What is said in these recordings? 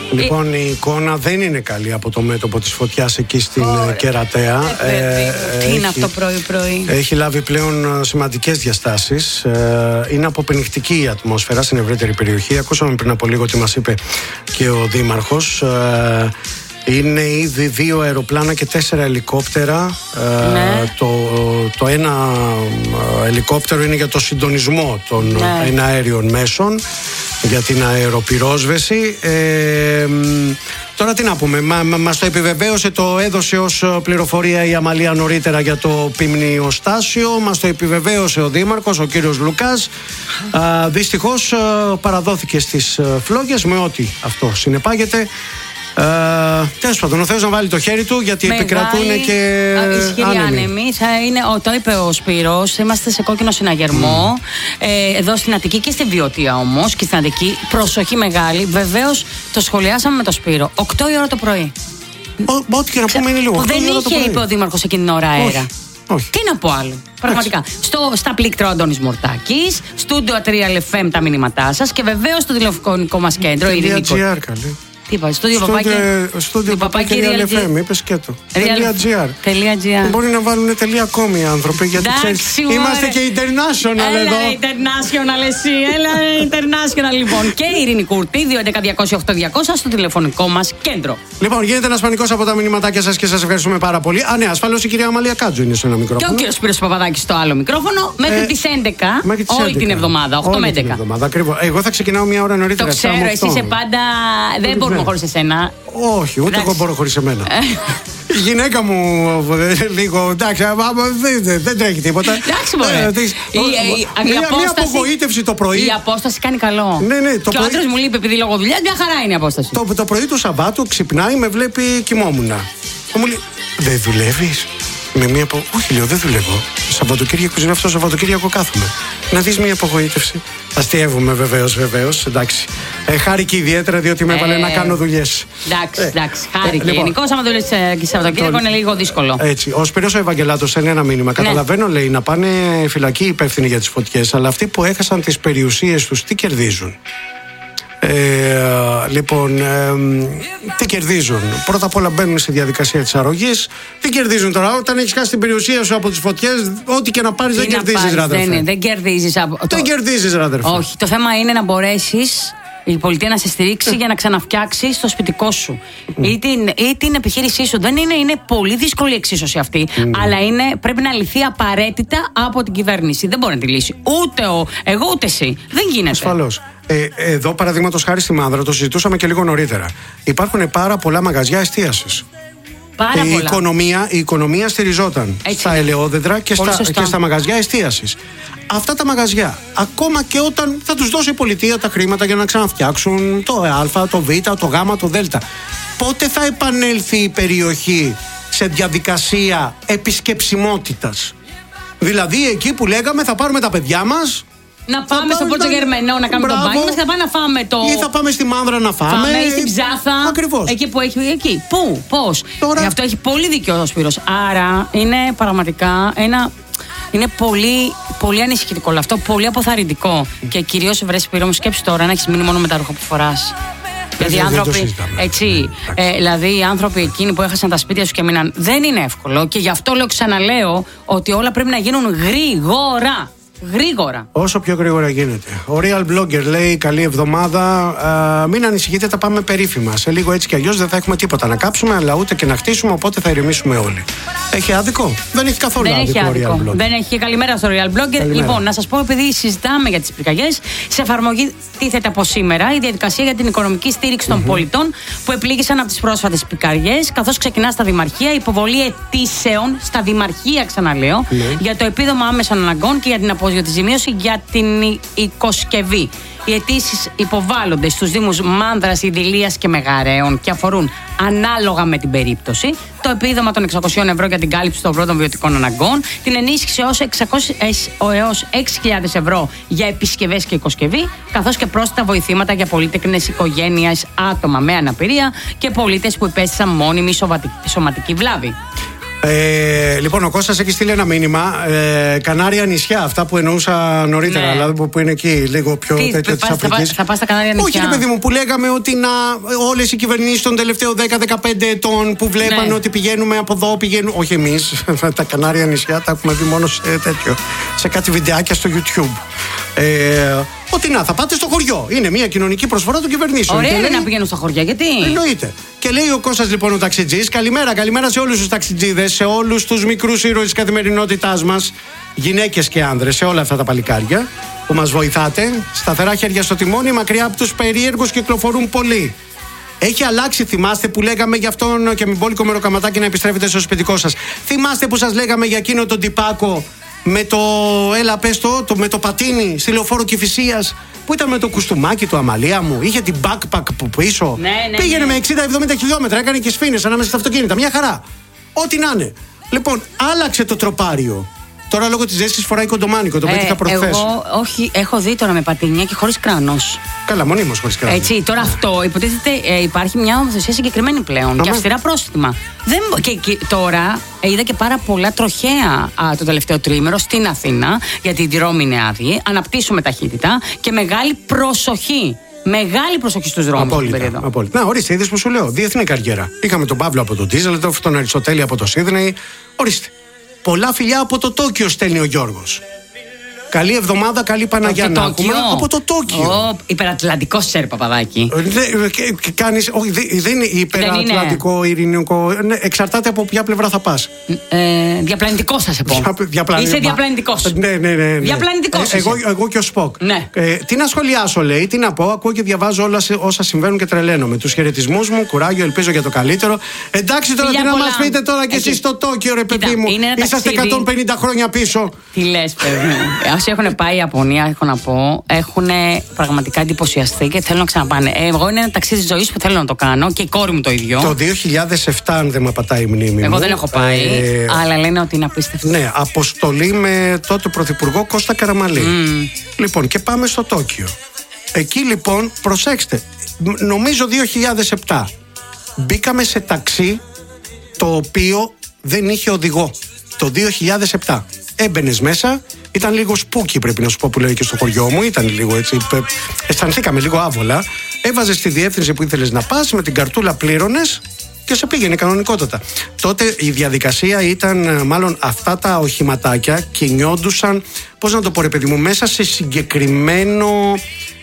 Λοιπόν, η εικόνα δεν είναι καλή από το μέτωπο της φωτιάς εκεί στην Κερατέα. Τι είναι αυτό πρωί-πρωί? Έχει λάβει πλέον σημαντικές διαστάσεις. Είναι αποπενιχτική η ατμόσφαιρα στην ευρύτερη περιοχή. Ακούσαμε πριν από λίγο τι μας είπε και ο Δήμαρχος. Είναι ήδη 2 αεροπλάνα και 4 ελικόπτερα. Το ένα ελικόπτερο είναι για το συντονισμό των εναέριων μέσων, για την αεροπυρόσβεση. Τώρα τι να πούμε, μας το επιβεβαίωσε, το έδωσε ως πληροφορία η Αμαλία νωρίτερα για το ποιμνιοστάσιο, μας το επιβεβαίωσε ο Δήμαρχος, ο κύριος Λουκάς. Δυστυχώς παραδόθηκε στις φλόγες με ό,τι αυτό συνεπάγεται. Τέλος πάντων, ο Θεός να βάλει το χέρι του, γιατί επικρατούν και άνεμοι. Το είπε ο Σπύρος, είμαστε σε κόκκινο συναγερμό. Εδώ στην Αττική και στην Βιωτία όμως, και στην Αττική, προσοχή μεγάλη. Βεβαίως το σχολιάσαμε με τον Σπύρο. 8 η ώρα το πρωί. Ό,τι και να πούμε είναι λίγο. Δεν είχε, είπε ο Δήμαρχος, εκείνη την ώρα αέρα. Όχι. Τι να πω άλλο. Πραγματικά. Στα πλήκτρα ο Αντώνης Μορτάκης, στούντιο Real FM τα μηνύματά σας και βεβαίως στο τηλεφωνικό μας κέντρο. Τι είπα, στούντιο παπάκι Real FM, είπες και το. .gr. Μπορεί να βάλουν .com οι άνθρωποι, γιατί ξέρεις, είμαστε και international εδώ. Έλα international εσύ, έλα international λοιπόν. Και η Ειρήνη Κούρτη, 211-208-200 στο τηλεφωνικό μας κέντρο. Λοιπόν, γίνεται ένας πανικός από τα μηνύματάκια σας και σας ευχαριστούμε πάρα πολύ. Ναι, ασφαλώς η κυρία Αμαλία Κάτζου είναι σε ένα μικρόφωνο. Και ο κύριος Σπύρος Παπαδάκης στο άλλο μικρόφωνο, μέχρι τις 11, όλη την εβδομάδα, 8 με 11. Εγώ θα ξεκινάω μια ώρα νωρίτερα. Το ξέρω, εσύ είσαι πάντα. Δεν μπορούμε χωρίς εσένα. Όχι, ούτε εγώ μπορώ χωρίς εμένα. Η γυναίκα μου λίγο. Εντάξει, δεν τρέχει τίποτα. Εντάξει, μωρέ. Μια απογοήτευση το πρωί. Η απόσταση κάνει καλό. Ναι, και ο άντρας μου λείπει επειδή λόγω δουλειά, μια χαρά είναι η απόσταση. Το πρωί του Σαββάτου ξυπνάει, με βλέπει κοιμόμουνα. Μου λέει, δεν δουλεύεις? Όχι, λέω, δεν δουλεύω. Σαββατοκύριακο είναι αυτό, Σαββατοκύριακο κάθομαι. Να δεις μια απογοήτευση. Αστειεύουμε βεβαίως, εντάξει. Χάρηκε ιδιαίτερα διότι με έβαλε να κάνω δουλειές. Εντάξει, χάρηκε. Γενικώς, άμα δουλεύεις και Σαββατοκύριακο είναι λίγο δύσκολο. Έτσι. Ο Σπύρος ο Ευαγγελάτος στέλνει ένα μήνυμα. Καταλαβαίνω, λέει, να πάνε φυλακοί υπεύθυνοι για τις φωτιές, αλλά αυτοί που έχασαν τις περιουσίες τους, τι κερδίζουν? Λοιπόν, τι κερδίζουν? Πρώτα απ' όλα μπαίνουν στη διαδικασία της αρρωγής. Τι κερδίζουν τώρα? Όταν έχεις χάσει την περιουσία σου από τις φωτιές, ό,τι και να πάρεις δεν κερδίζεις, ράδερφε. Δεν κερδίζεις, ράδερφε. Όχι, το θέμα είναι να μπορέσεις η πολιτεία να σε στηρίξει για να ξαναφτιάξει το σπιτικό σου ή την επιχείρησή σου. Δεν είναι πολύ δύσκολη η εξίσωση αυτή, αλλά πρέπει να λυθεί απαραίτητα από την κυβέρνηση. Δεν μπορεί να τη λύσει ούτε εγώ ούτε εσύ. Δεν γίνεται. Ασφαλώς. Εδώ, παραδείγματος χάρη στη Μάνδρα, το συζητούσαμε και λίγο νωρίτερα. Υπάρχουν πάρα πολλά μαγαζιά εστίασης. Η οικονομία στηριζόταν στα ελαιόδεντρα και στα μαγαζιά εστίασης. Αυτά τα μαγαζιά, ακόμα και όταν θα τους δώσει η πολιτεία τα χρήματα για να ξαναφτιάξουν το Α, το Β, το Γ, το Δ, πότε θα επανέλθει η περιοχή σε διαδικασία επισκεψιμότητας? Δηλαδή εκεί που λέγαμε θα πάρουμε τα παιδιά μας, να πάμε στο Πόρτο Γερμενό να κάνουμε το μπάνιο μας και θα πάμε να φάμε ή θα πάμε στη Μάνδρα να φάμε. Ή στην Ψάθα. Ακριβώς. Εκεί που έχει. Εκεί. Πού, πώς. Τώρα... Γι' αυτό έχει πολύ δίκιο ο Σπύρος. Άρα είναι πραγματικά είναι πολύ, πολύ ανησυχητικό όλο αυτό, πολύ αποθαρρυντικό. Και κυρίως, βρε Σπύρο μου, σκέψου τώρα να έχεις μείνει μόνο με τα ρούχα που φοράς. Δηλαδή οι άνθρωποι εκείνοι που έχασαν τα σπίτια τους και μείναν. Δεν είναι εύκολο και γι' αυτό ξαναλέω ότι όλα πρέπει να γίνουν γρήγορα. Όσο πιο γρήγορα γίνεται. Ο Real Blogger λέει: καλή εβδομάδα. Μην ανησυχείτε, τα πάμε περίφημα. Σε λίγο έτσι κι αλλιώς δεν θα έχουμε τίποτα να κάψουμε, αλλά ούτε και να χτίσουμε, οπότε θα ηρεμήσουμε όλοι. Έχει άδικο? Δεν έχει καθόλου άδικο ο Real Blogger. Δεν έχει. Καλημέρα στο Real Blogger. Λοιπόν, να σας πω, επειδή συζητάμε για τις πυρκαγιές, σε εφαρμογή τίθεται από σήμερα η διαδικασία για την οικονομική στήριξη των πολιτών που επλήγησαν από τις πρόσφατες πυρκαγιές, καθώς ξεκινά στα δημαρχία υποβολή αιτήσεων στα δημαρχία, ξαναλέω, για το επίδομα άμεσων αναγκών και για την για τη ζημίωση για την οικοσκευή. Οι αιτήσεις υποβάλλονται στους Δήμους Μάνδρας, Ιδηλίας και Μεγαρέων και αφορούν, ανάλογα με την περίπτωση, το επίδομα των 600 ευρώ για την κάλυψη των πρώτων βιωτικών αναγκών, την ενίσχυση έως 6.000 ευρώ για επισκευές και οικοσκευή, καθώς και πρόσθετα βοηθήματα για πολύτεκνες οικογένειες, άτομα με αναπηρία και πολίτες που υπέστησαν μόνιμη σωματική βλάβη. Λοιπόν, ο Κώστας έχει στείλει ένα μήνυμα. Κανάρια νησιά, αυτά που εννοούσα νωρίτερα, ναι. αλλά που είναι εκεί, λίγο πιο τέτοιο της Αφρικής. Θα πας στα Κανάρια νησιά. Όχι, ρε παιδί μου, που λέγαμε ότι όλες οι κυβερνήσεις των τελευταίων 10-15 ετών που βλέπανε ότι πηγαίνουμε από εδώ, πηγαίνουν. Όχι εμείς, τα Κανάρια νησιά τα έχουμε δει μόνο σε κάτι βιντεάκια στο YouTube. Ότι θα πάτε στο χωριό. Είναι μια κοινωνική προσφορά των κυβερνήσεων. Ωραία είναι να πηγαίνουν στα χωριά, γιατί. Εννοείται. Και λέει ο Κώστας, λοιπόν, ο ταξιτζής, καλημέρα σε όλους τους ταξιτζίδες, σε όλους τους μικρούς ήρωες της καθημερινότητάς μας, γυναίκες και άνδρες, σε όλα αυτά τα παλικάρια που μας βοηθάτε. Σταθερά χέρια στο τιμόνι, μακριά από τους περίεργους κυκλοφορούν πολλοί. Έχει αλλάξει, θυμάστε που λέγαμε για αυτόν και μην πόλικο μεροκαματάκι να επιστρέφετε στο σπιτικό σας. Θυμάστε που σας λέγαμε για εκείνο τον τυπάκο με το, έλα πες με το πατίνι στη Λεωφόρο Κηφισίας, που ήταν με το κουστούμάκι του Αμαλία μου, είχε την backpack που πίσω. Ναι. Πήγαινε με 60-70 χιλιόμετρα, έκανε και σφήνες ανάμεσα στα αυτοκίνητα. Μια χαρά. Ό,τι να είναι. Λοιπόν, άλλαξε το τροπάριο. Τώρα λόγω της ζέστης φοράει κοντομάνικο, το πέτυχα προχθές. Εγώ, όχι, έχω δει τώρα με πατίνια και χωρίς κράνος. Καλά, μονίμως χωρίς κράνος. Έτσι, τώρα αυτό υποτίθεται υπάρχει μια νομοθεσία συγκεκριμένη πλέον και αυστηρά πρόστιμα. Και τώρα είδα και πάρα πολλά τροχαία το τελευταίο τρίμηνο στην Αθήνα, γιατί η Ρώμη είναι άδειη. Αναπτύσσουμε ταχύτητα και μεγάλη προσοχή. Μεγάλη προσοχή στους δρόμους. Απόλυτα. Να, ορίστε, είδες που σου λέω. Διεθνή καριέρα. Είχαμε τον Παύλο από τον Ντίζελντορφ, τον Αριστοτέλη από το Σίδνεϊ. Ορίστε. Πολλά φιλιά από το Τόκιο στέλνει ο Γιώργος. Καλή εβδομάδα, καλή Παναγιά να έχουμε. Από το Τόκιο. Υπερατλαντικό σερ, Παπαδάκη. Κάνεις, όχι, δεν είναι υπερατλαντικό, ειρηνικό. Εξαρτάται από ποια πλευρά θα πας. Διαπλανητικό θα σε πω. Είσαι διαπλανητικός. Ναι. Διαπλανητικός. Εγώ και ο Σποκ. Ναι. Τι να σχολιάσω, λέει, τι να πω. Ακούω και διαβάζω όλα όσα συμβαίνουν και τρελαίνομαι. Τους χαιρετισμούς μου, κουράγιο, ελπίζω για το καλύτερο. Εντάξει τώρα, τι να μας πείτε τώρα κι εσείς στο Τόκιο, ρε παιδί μου. Είσαστε 150 χρόνια πίσω. Τι λες, παιδί μου. Όσοι έχουν πάει η Ιαπωνία, έχω να πω, έχουν πραγματικά εντυπωσιαστεί και θέλουν να ξαναπάνε. Εγώ είναι ένα ταξίδι της ζωής που θέλω να το κάνω και η κόρη μου το ίδιο. Το 2007, αν δεν με πατάει η μνήμη μου. Εγώ δεν έχω πάει, αλλά λένε ότι είναι απίστευτο. Ναι, αποστολή με τότε πρωθυπουργό Κώστα Καραμαλή. Λοιπόν, και πάμε στο Τόκιο. Εκεί λοιπόν, προσέξτε, νομίζω 2007 μπήκαμε σε ταξί το οποίο δεν είχε οδηγό. Το 2007. Έμπαινες μέσα, ήταν λίγο σπούκι, πρέπει να σου πω, που λέει και στο χωριό μου. Ήταν λίγο έτσι, αισθανθήκαμε λίγο άβολα. Έβαζες τη διεύθυνση που ήθελες να πας, με την καρτούλα πλήρωνες και σε πήγαινε κανονικότατα. Τότε η διαδικασία ήταν, μάλλον αυτά τα οχηματάκια κινιόντουσαν, πώς να το πω, ρε παιδί μου, μέσα σε συγκεκριμένο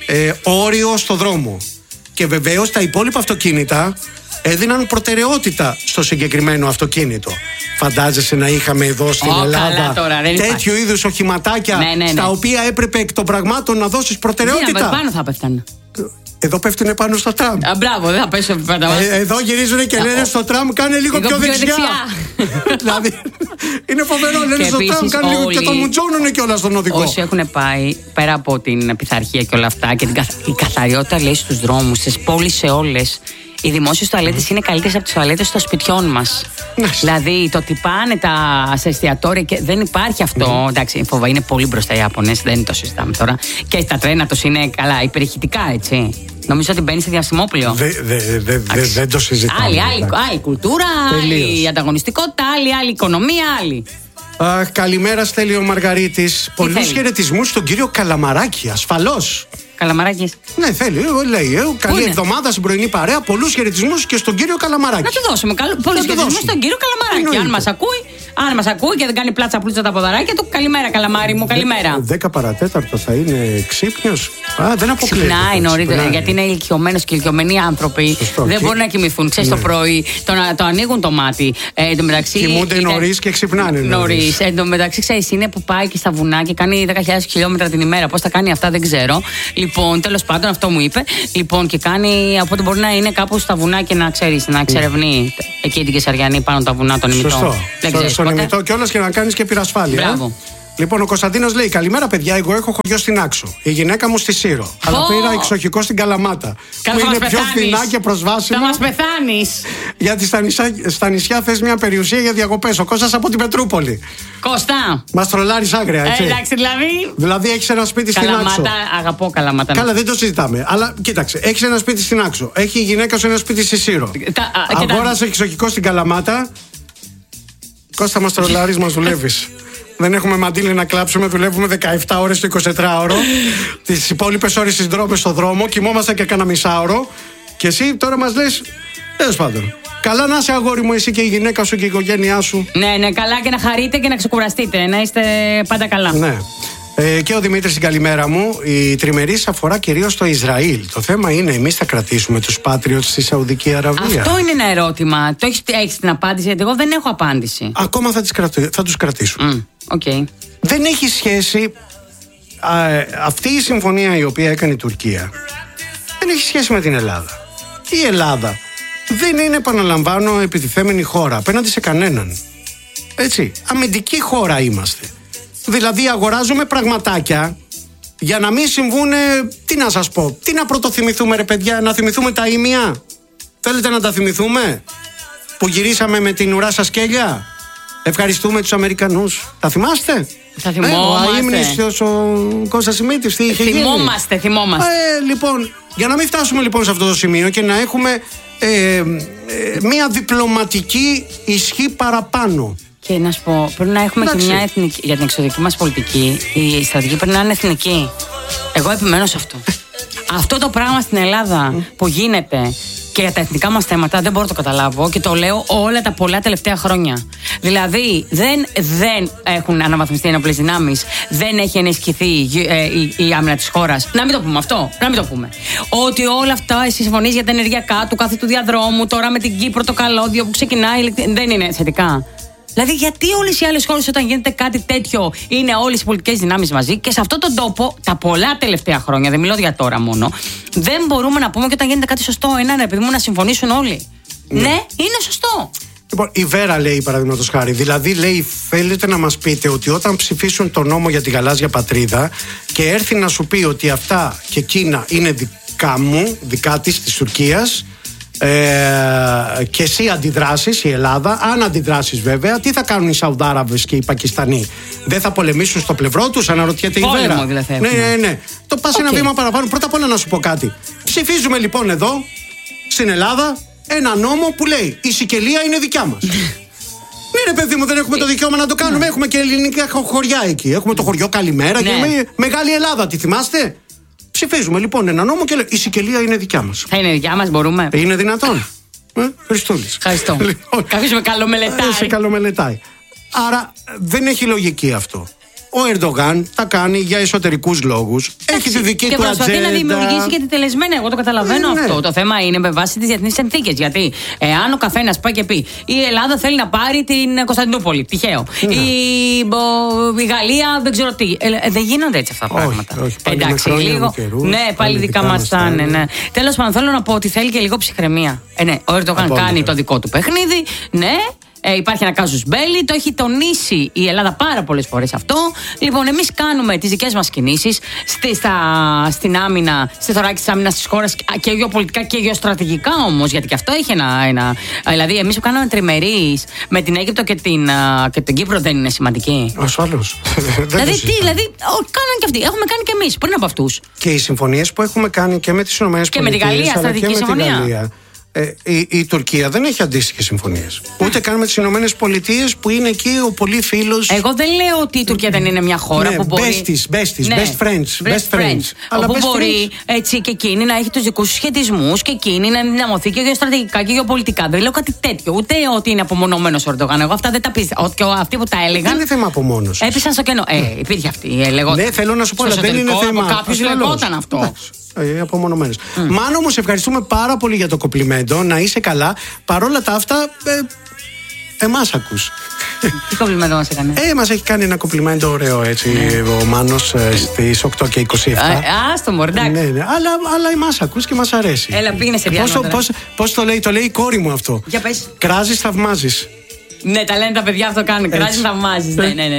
όριο στο δρόμο. Και βεβαίως τα υπόλοιπα αυτοκίνητα έδιναν προτεραιότητα στο συγκεκριμένο αυτοκίνητο. Φαντάζεσαι να είχαμε εδώ στην Ελλάδα τέτοιου είδους οχηματάκια στα οποία έπρεπε εκ των πραγμάτων να δώσεις προτεραιότητα. Πάνω θα πέφτανε. Εδώ πέφτουνε πάνω στο τραμ. Μπράβο, δεν θα πέσω πάνω. Εδώ γυρίζουνε και λένε στο τραμ κάνε λίγο πιο δεξιά. Δηλαδή είναι φοβερό, λένε στο τραμ κάνε λίγο και το μουτζώνουνε κιόλας στον οδηγό. Όσοι έχουν πάει πέρα από την πειθαρχία και όλα αυτά και η καθαριότητα, λέει, στους δρόμους, στις πόλεις, σε όλες. Οι δημόσιες τουαλέτες είναι καλύτερες από τις τουαλέτες των σπιτιών μας. Δηλαδή το ότι πάνε σε εστιατόρια και δεν υπάρχει αυτό. Εντάξει, φοβάμαι, είναι πολύ μπροστά οι Ιάπωνες, δεν το συζητάμε τώρα. Και τα τρένα τους είναι καλά, υπερηχητικά, έτσι. Νομίζω ότι μπαίνει σε διαστημόπλαιο. Δεν το συζητάμε. Άλλη κουλτούρα, άλλη ανταγωνιστικότητα, άλλη οικονομία, άλλη. Καλημέρα, Στέλιο Μαργαρίτης. Πολλούς χαιρετισμούς στον κύριο Καλαμαράκη, ασφαλώς. Καλαμαράκης. Ναι, θέλει, λέει. Καλή εβδομάδα στην πρωινή παρέα. Πολλούς χαιρετισμούς και στον κύριο Καλαμαράκη. Να του δώσουμε πολλούς χαιρετισμούς στον κύριο Καλαμαράκη. Αν μας ακούει και δεν κάνει πλάτσα πλούτσα τα ποδαράκια του, καλημέρα, Καλαμάρι μου, καλημέρα. 10 παρατέταρτο θα είναι ξύπνιος. Δεν αποκλείεται. Ξυπνάει νωρίτερα, γιατί είναι ηλικιωμένος και ηλικιωμένοι άνθρωποι. Δεν μπορούν να κοιμηθούν. Ξέρεις, το πρωί το ανοίγουν το μάτι. Κοιμούνται νωρίς και ξυπνάνε νωρίς. Εν τω μεταξύ, ξέρεις, είναι που πάει και στα βουνά και κάνει 10.000 χιλιόμετρα την ημέρα. Πώς θα κάνει αυτά, δεν ξέρω. Λοιπόν, τέλος πάντων, αυτό μου είπε. Λοιπόν, και κάνει. Οπότε μπορεί να είναι κάπου στα βουνά και να ξέρεις, να εξερευνεί εκεί την Κεσαριανή πάνω τα βουνά, τον ημιτό. Στον ημιτό κιόλας και να κάνεις και πυρασφάλεια. Μπράβο. Λοιπόν, ο Κωνσταντίνος λέει: καλημέρα, παιδιά. Εγώ έχω χωριό στην Άξο. Η γυναίκα μου στη Σύρο. Αλλά πήρα εξοχικό στην Καλαμάτα. Που είναι πιο φθηνά και προσβάσιμα. Θα μας πεθάνεις. Γιατί στα νησιά θες μια περιουσία για διακοπές. Ο Κώστας από την Πετρούπολη. Κώστα. Μας τρολάρεις άγρια, έτσι. Εντάξει, Δηλαδή έχεις ένα σπίτι στην Άξο. Αγαπώ Καλαμάτα. Καλά, δεν το συζητάμε. Αλλά κοίταξε, έχεις ένα σπίτι στην Άξο. Έχει η γυναίκα σου ένα σπίτι στη Σύρο. Αγόρασε εξοχικό στην Καλαμάτα. Κώστα, μας τρολάρεις, μας δουλεύεις. Δεν έχουμε μαντήλι να κλάψουμε, δουλεύουμε 17 ώρες το 24ωρο. Τις υπόλοιπες ώρες τις δρόμες στο δρόμο, κοιμόμαστε και κάνα μισάωρο. Και εσύ τώρα μας λες, τέλος πάντων. Καλά να είσαι, αγόρι μου, εσύ και η γυναίκα σου και η οικογένειά σου. Ναι, καλά, και να χαρείτε και να ξεκουραστείτε. Να είστε πάντα καλά. Ναι. Και ο Δημήτρης, την καλημέρα μου. Η τριμερής αφορά κυρίως το Ισραήλ. Το θέμα είναι, εμείς θα κρατήσουμε τους Patriots στη Σαουδική Αραβία? Αυτό είναι ένα ερώτημα. Το έχεις την απάντηση? Γιατί εγώ δεν έχω απάντηση. Ακόμα θα τους κρατήσουμε. Okay. Δεν έχει σχέση. Αυτή η συμφωνία η οποία έκανε η Τουρκία δεν έχει σχέση με την Ελλάδα. Η Ελλάδα δεν είναι, επαναλαμβάνω, επιτιθέμενη χώρα απέναντι σε κανέναν. Έτσι, αμυντική χώρα είμαστε. Δηλαδή αγοράζουμε πραγματάκια για να μην συμβούνε, τι να σας πω, τι να πρωτοθυμηθούμε ρε παιδιά, να θυμηθούμε τα ήμια? Θέλετε να τα θυμηθούμε? Που γυρίσαμε με την ουρά σας σκέλια. Ευχαριστούμε τους Αμερικανούς. Τα θυμάστε? Θα θυμόμαστε. Ο αείμνηστος ο Κώστας Σιμίτης, τι είχε γίνει? Θυμόμαστε. Λοιπόν, για να μην φτάσουμε λοιπόν σε αυτό το σημείο και να έχουμε μια διπλωματική ισχύ παραπάνω. Και να σου πω, πρέπει να έχουμε και μια εθνική. Για την εξωτερική μας πολιτική, η στρατηγική πρέπει να είναι εθνική. Εγώ επιμένω σε αυτό. Αυτό το πράγμα στην Ελλάδα που γίνεται και για τα εθνικά μας θέματα δεν μπορώ να το καταλάβω και το λέω όλα τα πολλά τελευταία χρόνια. Δηλαδή, δεν έχουν αναβαθμιστεί οι ενόπλες δυνάμεις, δεν έχει ενισχυθεί η άμυνα της χώρας. Να μην το πούμε αυτό. Να μην το πούμε. Ότι όλα αυτά, οι συμφωνίες για τα ενεργειακά του κάθε του διαδρόμου, τώρα με την Κύπρο το καλώδιο που ξεκινάει, δεν είναι θετικά. Δηλαδή, γιατί όλες οι άλλες χώρες, όταν γίνεται κάτι τέτοιο, είναι όλες οι πολιτικές δυνάμεις μαζί και σε αυτόν τον τόπο, τα πολλά τελευταία χρόνια, δεν μιλώ για τώρα μόνο, δεν μπορούμε να πούμε και όταν γίνεται κάτι σωστό, επιθυμούν να συμφωνήσουν όλοι. Ναι, είναι σωστό. Λοιπόν, η Βέρα λέει, παραδείγματος χάρη, δηλαδή λέει, θέλετε να μας πείτε ότι όταν ψηφίσουν τον νόμο για τη γαλάζια πατρίδα και έρθει να σου πει ότι αυτά και εκείνα είναι δικά μου, δικά της Τουρκίας, και εσύ αντιδράσεις, η Ελλάδα, αν αντιδράσεις βέβαια, τι θα κάνουν οι Σαουδάραβες και οι Πακιστανοί? Δεν θα πολεμήσουν στο πλευρό τους? Αναρωτιέται η Βέρα. Δηλαδή, ναι. Το πας ένα βήμα παραπάνω. Πρώτα απ' όλα να σου πω κάτι. Ψηφίζουμε λοιπόν εδώ στην Ελλάδα ένα νόμο που λέει η Σικελία είναι δικιά μας. Ναι ρε παιδί μου, δεν έχουμε το δικαίωμα να το κάνουμε? Έχουμε και ελληνικά χωριά εκεί. Έχουμε το χωριό Καλημέρα και Μεγάλη Ελλάδα, τη θυμάστε? Ψηφίζουμε λοιπόν ένα νόμο και λέει η Σικελία είναι δικιά μας. Θα είναι δικιά μας, μπορούμε? Είναι δυνατόν? Χριστούλης. Ευχαριστώ. Κάποιος με καλομελετάει. Άρα δεν έχει λογική αυτό. Ο Ερντογάν τα κάνει για εσωτερικούς λόγους. Έχει τη δική του ατζέντα. Και προσπαθεί να δημιουργήσει και τη τελεσμένη. Εγώ το καταλαβαίνω αυτό. Το θέμα είναι με βάση τις διεθνείς συνθήκες. Γιατί εάν ο καθένας πάει και πει η Ελλάδα θέλει να πάρει την Κωνσταντινούπολη, τυχαίο. Η Γαλλία δεν ξέρω τι. Δεν γίνονται έτσι αυτά τα πράγματα. Όχι, εντάξει, λίγο. Ναι, πάλι δικά μας θα είναι. Τέλος πάντων, θέλω να πω ότι θέλει και λίγο ψυχραιμία. Ναι, ο Ερντογάν κάνει το δικό του παιχνίδι. Ναι. Υπάρχει ένα κάζους μπέλι, το έχει τονίσει η Ελλάδα πάρα πολλές φορές αυτό. Λοιπόν, εμείς κάνουμε τις δικές μας κινήσεις στην άμυνα, στη θωράκη της άμυνας της χώρας και γεωπολιτικά και γεωστρατηγικά όμως, γιατί και αυτό έχει ένα. Δηλαδή, εμείς που κάναμε τριμερείς με την Αίγυπτο και την Κύπρο δεν είναι σημαντική? Ασφαλώς. Δηλαδή, κάναν και αυτοί. Έχουμε κάνει και εμείς πριν από αυτούς. Και οι συμφωνίες που έχουμε κάνει και με τις ΗΠΑ και με τη Γαλλία, στρατηγική συμφωνία. Η Τουρκία δεν έχει αντίστοιχες συμφωνίες. Ούτε καν με τις Ηνωμένες Πολιτείες που είναι εκεί ο πολύ φίλος. Εγώ δεν λέω ότι η Τουρκία δεν είναι μια χώρα που μπορεί. Best friends. Αλλά όπου μπορεί έτσι και εκείνη να έχει τους δικούς τους σχετισμούς και εκείνη να ενδυναμωθεί και γεωστρατηγικά και γεωπολιτικά. Δεν λέω κάτι τέτοιο. Ούτε ότι είναι απομονωμένος ο Ερντογάν. Εγώ αυτά δεν τα πίστευα. Και αυτοί που τα έλεγαν. Δεν είναι θέμα απομόνωσης. Έπεσαν στο κενό. Υπήρχε αυτή. Ναι, θέλω να σου πω, αλλά δεν είναι θέμα. Κάποιος λεγόταν αυτό. Απομονωμένες. Μάνο, όμως ευχαριστούμε πάρα πολύ για το κομπλιμέντο. Να είσαι καλά. Παρόλα τα αυτά, εμάς ακούς. Τι κομπλιμέντο μας έκανε? Μας έχει κάνει ένα κομπλιμέντο ωραίο έτσι ο Μάνος στις 8 και 27. Άστο μωρ, εντάξει. Ναι, αλλά εμάς ακούς και μας αρέσει. Έλα, πήγαινε σε διάλογο. Πώς το λέει η κόρη μου αυτό? Για πες. Κράζεις, θαυμάζεις. Ναι, τα λένε τα παιδιά αυτό κάνουν. Κράζεις, θαυμάζεις. Ναι.